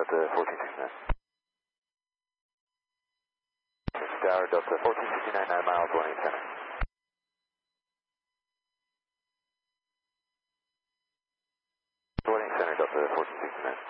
Delta 1469. Tower Delta 1469, 9 miles, 18 center. Center Delta 1469.